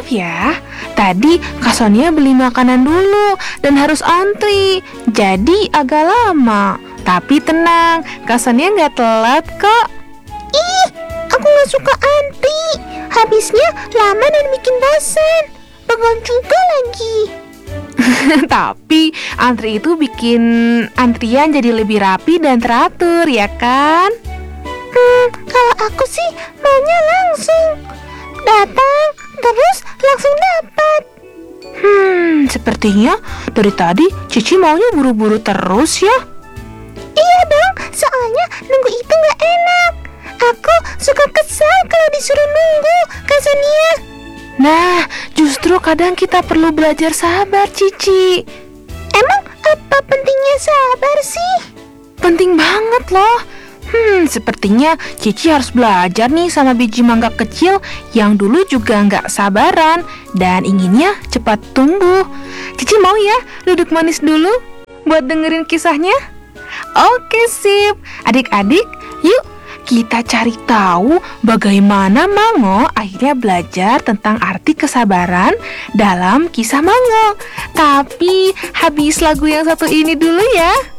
Maaf ya, tadi Kak Sonia beli makanan dulu dan harus antri, jadi agak lama. Tapi tenang, Kak Sonia nggak telat kok. Ih, aku gak suka antri. Habisnya lama dan bikin bosan. Pegal juga lagi. Tapi antri itu bikin antrian jadi lebih rapi dan teratur, ya kan? Kalau aku sih maunya langsung datang, terus langsung dapat. Sepertinya dari tadi Cici maunya buru-buru terus ya. Iya dong, soalnya nunggu itu gak enak. Aku suka kesal kalau disuruh nunggu, Kak Sonia. Nah, justru kadang kita perlu belajar sabar, Cici. Emang apa pentingnya sabar sih? Penting banget loh. Sepertinya Cici harus belajar nih sama biji mangga kecil yang dulu juga nggak sabaran dan inginnya cepat tumbuh. Cici mau ya duduk manis dulu buat dengerin kisahnya? Oke sip, adik-adik yuk kita cari tahu bagaimana Mango akhirnya belajar tentang arti kesabaran dalam kisah Mango. Tapi habis lagu yang satu ini dulu ya.